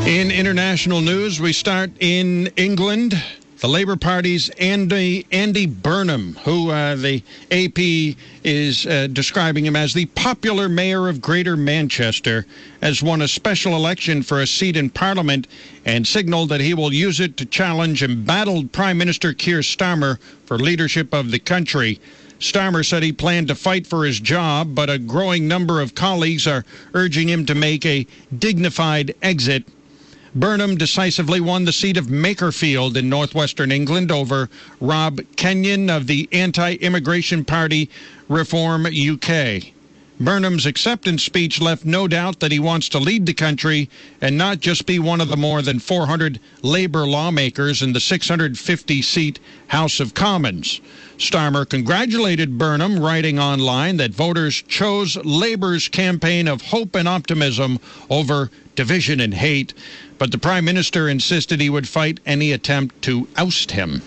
In international news, we start in England. The Labour Party's Andy Burnham, who the AP is describing him as the popular mayor of Greater Manchester, has won a special election for a seat in Parliament and signalled that he will use it to challenge embattled Prime Minister Keir Starmer for leadership of the country. Starmer said he planned to fight for his job, but a growing number of colleagues are urging him to make a dignified exit. Burnham decisively won the seat of Makerfield in northwestern England over Rob Kenyon of the anti-immigration party Reform UK. Burnham's acceptance speech left no doubt that he wants to lead the country and not just be one of the more than 400 Labour lawmakers in the 650-seat House of Commons. Starmer congratulated Burnham, writing online that voters chose Labour's campaign of hope and optimism over division and hate, but the Prime Minister insisted he would fight any attempt to oust him.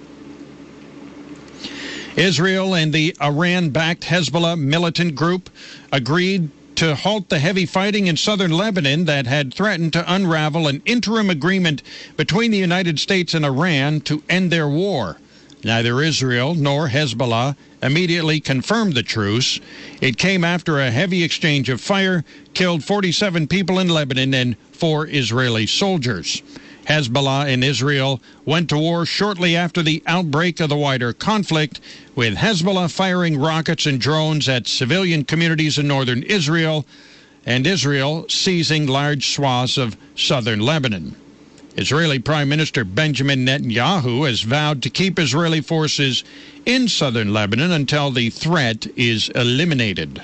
Israel and the Iran-backed Hezbollah militant group agreed to halt the heavy fighting in southern Lebanon that had threatened to unravel an interim agreement between the United States and Iran to end their war. Neither Israel nor Hezbollah immediately confirmed the truce. It came after a heavy exchange of fire killed 47 people in Lebanon and 4 Israeli soldiers. Hezbollah and Israel went to war shortly after the outbreak of the wider conflict, with Hezbollah firing rockets and drones at civilian communities in northern Israel, and Israel seizing large swaths of southern Lebanon. Israeli Prime Minister Benjamin Netanyahu has vowed to keep Israeli forces in southern Lebanon until the threat is eliminated.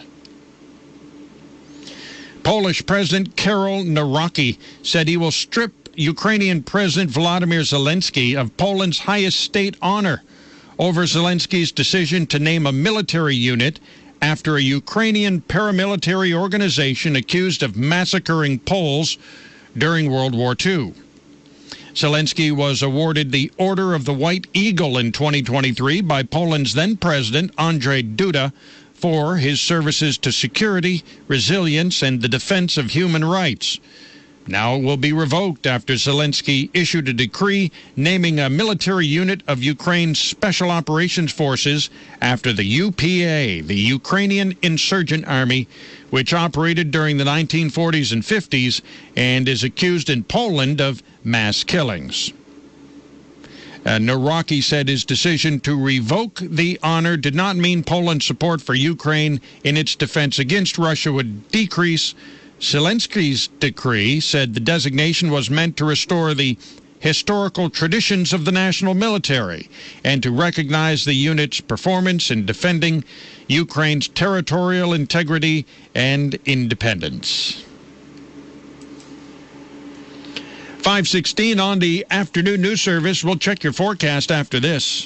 Polish President Karol Nawrocki said he will strip Ukrainian President Volodymyr Zelensky of Poland's highest state honor over Zelensky's decision to name a military unit after a Ukrainian paramilitary organization accused of massacring Poles during World War II. Zelensky was awarded the Order of the White Eagle in 2023 by Poland's then-president Andrzej Duda for his services to security, resilience, and the defense of human rights. Now it will be revoked after Zelensky issued a decree naming a military unit of Ukraine's Special Operations Forces after the UPA, the Ukrainian Insurgent Army, which operated during the 1940s and 50s and is accused in Poland of mass killings. Nawrocki said his decision to revoke the honor did not mean Poland's support for Ukraine in its defense against Russia would decrease. Zelensky's decree said the designation was meant to restore the historical traditions of the national military and to recognize the unit's performance in defending Ukraine's territorial integrity and independence. 5:16 on the afternoon news service. We'll check your forecast after this.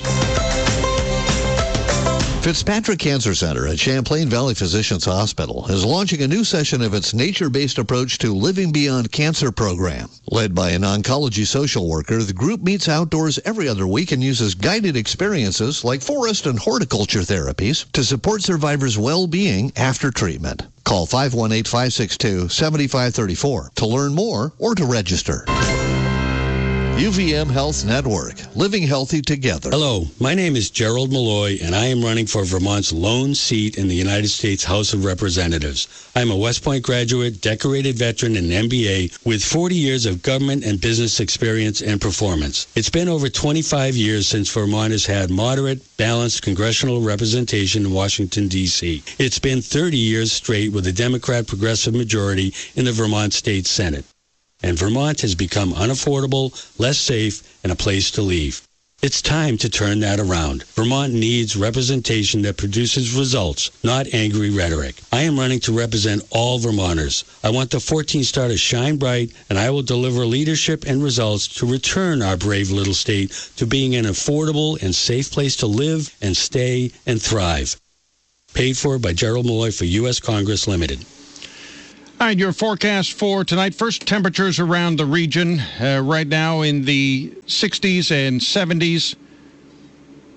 Fitzpatrick Cancer Center at Champlain Valley Physicians Hospital is launching a new session of its nature-based approach to Living Beyond Cancer program. Led by an oncology social worker, the group meets outdoors every other week and uses guided experiences like forest and horticulture therapies to support survivors' well-being after treatment. Call 518-562-7534 to learn more or to register. UVM Health Network, living healthy together. Hello, my name is Gerald Malloy, and I am running for Vermont's lone seat in the United States House of Representatives. I'm a West Point graduate, decorated veteran, and MBA with 40 years of government and business experience and performance. It's been over 25 years since Vermont has had moderate, balanced congressional representation in Washington, D.C. It's been 30 years straight with a Democrat progressive majority in the Vermont State Senate. And Vermont has become unaffordable, less safe, and a place to leave. It's time to turn that around. Vermont needs representation that produces results, not angry rhetoric. I am running to represent all Vermonters. I want the 14 star to shine bright, and I will deliver leadership and results to return our brave little state to being an affordable and safe place to live and stay and thrive. Paid for by Gerald Malloy for U.S. Congress Limited. All right, your forecast for tonight. First, temperatures around the region right now in the 60s and 70s.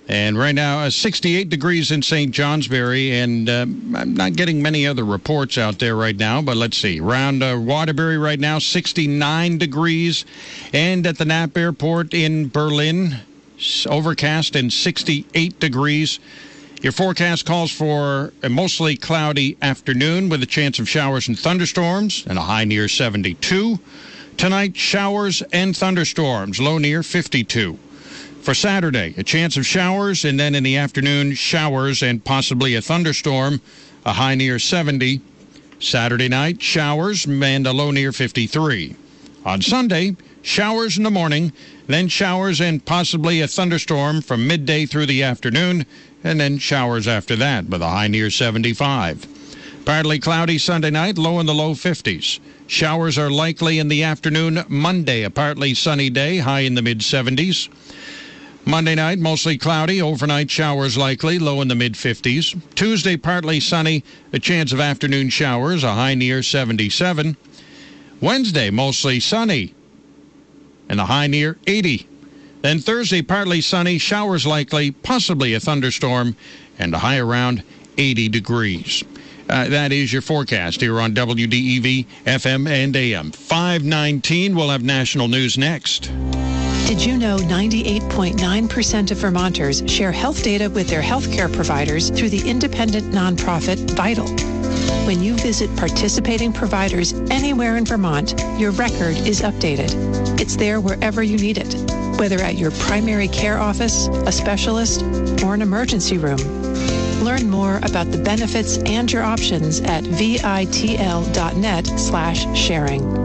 And right now, 68 degrees in St. Johnsbury, and I'm not getting many other reports out there right now, but let's see. Around Waterbury right now, 69 degrees. And at the Knapp Airport in Berlin, overcast and 68 degrees. Your forecast calls for a mostly cloudy afternoon with a chance of showers and thunderstorms and a high near 72. Tonight, showers and thunderstorms, low near 52. For Saturday, a chance of showers, and then in the afternoon, showers and possibly a thunderstorm, a high near 70. Saturday night, showers and a low near 53. On Sunday, showers in the morning, then showers and possibly a thunderstorm from midday through the afternoon, and then showers after that with a high near 75. Partly cloudy Sunday night, low in the low 50s. Showers are likely in the afternoon Monday, a partly sunny day, high in the mid-70s. Monday night, mostly cloudy, overnight showers likely, low in the mid-50s. Tuesday, partly sunny, a chance of afternoon showers, a high near 77. Wednesday, mostly sunny, and a high near 80. Then Thursday, partly sunny, showers likely, possibly a thunderstorm, and a high around 80 degrees. That is your forecast here on WDEV, FM and AM. 5:19, we'll have national news next. Did you know 98.9% of Vermonters share health data with their healthcare providers through the independent nonprofit Vital? When you visit participating providers anywhere in Vermont, your record is updated. It's there wherever you need it, whether at your primary care office, a specialist, or an emergency room. Learn more about the benefits and your options at vitl.net/sharing.